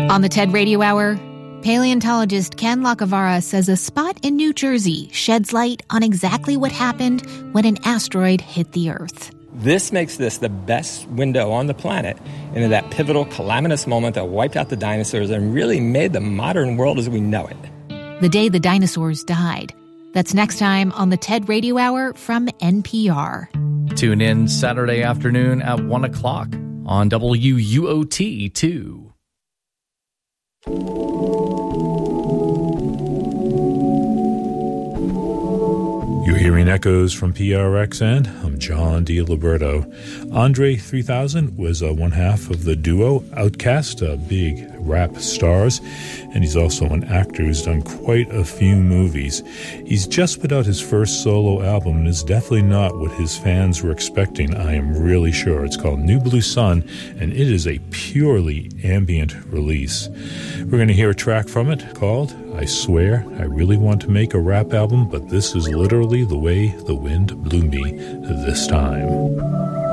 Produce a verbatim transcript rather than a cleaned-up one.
On the TED Radio Hour, paleontologist Ken Lacavara says a spot in New Jersey sheds light on exactly what happened when an asteroid hit the Earth. This makes this the best window on the planet into that pivotal, calamitous moment that wiped out the dinosaurs and really made the modern world as we know it. The day the dinosaurs died. That's next time on the TED Radio Hour from N P R. Tune in Saturday afternoon at one o'clock on W U O T two. You're hearing echoes from P R X N. I'm John DiLiberto. Andre three thousand was uh, one half of the duo Outkast, uh, big rap stars, and he's also an actor who's done quite a few movies. He's just put out his first solo album, and is definitely not what his fans were expecting, I am really sure. It's called New Blue Sun, and it is a purely ambient release. We're going to hear a track from it called I Swear I Really Want to Make a Rap Album, but this is literally the way the wind blew me this time.